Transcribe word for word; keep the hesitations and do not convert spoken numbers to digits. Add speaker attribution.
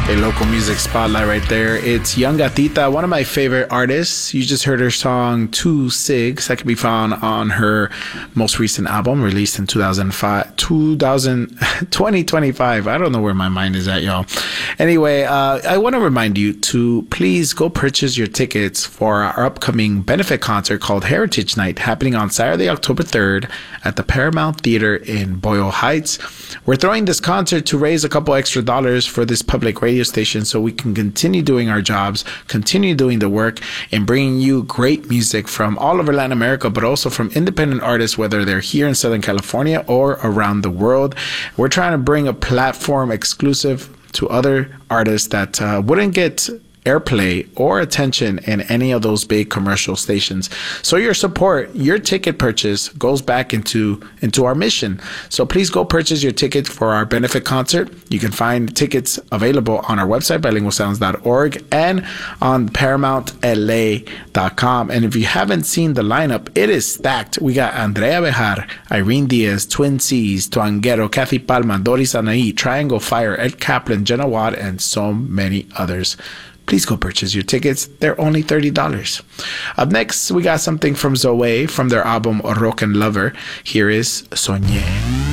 Speaker 1: A local music spotlight right there. It's Young Gatita, one of my favorite artists. You just heard her song Two Sigs that can be found on her most recent album released in two thousand five, two thousand, twenty twenty-five. I don't know where my mind is at, y'all. Anyway, uh, I want to remind you to please go purchase your tickets for our upcoming benefit concert called Heritage Night, happening on Saturday, October third at the Paramount Theater in Boyle Heights. We're throwing this concert to raise a couple extra dollars for this public radio station so we can continue doing our jobs, continue doing the work, and bringing you great music from all over Latin America, but also from independent artists, whether they're here in Southern California or around the world. We're trying to bring a platform exclusive to other artists that uh, wouldn't get airplay or attention in any of those big commercial stations. So your support, your ticket purchase goes back into into our mission. So please go purchase your ticket for our benefit concert. You can find tickets available on our website, bilingual sounds dot org, and on paramount L A dot com. And if you haven't seen the lineup, it is stacked. We got Andrea Bejar, Irene Diaz, Twin C's, Tuanguero, Kathy Palma, Doris Anaí, Triangle Fire, Ed Kaplan, Jenna Watt, and so many others. Please go purchase your tickets. They're only thirty dollars. Up next, we got something from Zoe from their album Rock and Lover. Here is Soñé.